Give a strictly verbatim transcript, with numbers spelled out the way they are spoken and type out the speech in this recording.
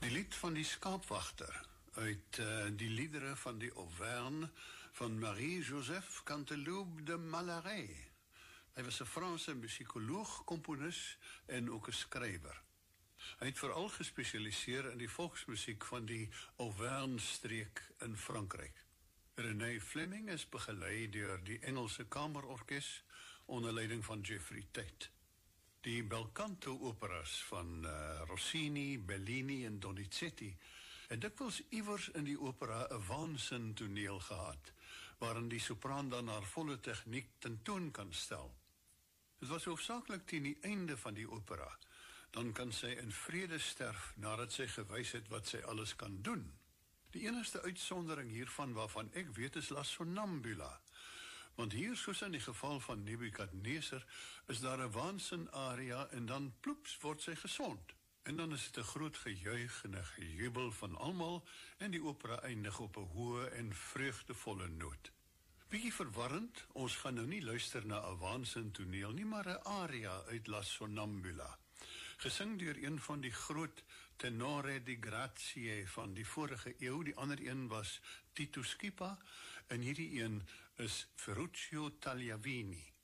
Die lied van die skaapwagter uit uh, die liedere van die Auvergne van Marie-Joseph Canteloube de Malaret. Hy was 'n Franse musikoloog, komponis en ook 'n skrywer. Hy het veral gespesialiseer in die volksmusiek van die Auvergne-streek in Frankryk. René Fleming is begelei deur die Engelse Kamerorkes onder leiding van Geoffrey Tate. Die belcanto operas van uh, Rossini, Bellini en Donizetti het dikwels iewers in die opera 'n waansin toneel gehad, waarin die sopraan dan haar volle tegniek tentoon kan stel. Dit was hoofsaaklik teen die einde van die opera, dan kan sy in vrede sterf nadat sy gewys het wat sy alles kan doen. Die enigste uitsondering hiervan waarvan ek weet is La Sonnambula, want hier, soos in die geval van Nebukadneser, is daar 'n waansin aria en dan ploeps word sy gesond. En dan is dit 'n groot gejuig en 'n gejubel van almal en die opera eindig op 'n hoë en vreugdevolle noot. Bietjie verwarrend, ons gaan nou nie luister na 'n waansin toneel nie, maar 'n aria uit La Sonnambula, gesing deur een van die groot tenore di grazie van die vorige eeu. Die ander een was Tito Schipa en hierdie een is Ferruccio Tagliavini.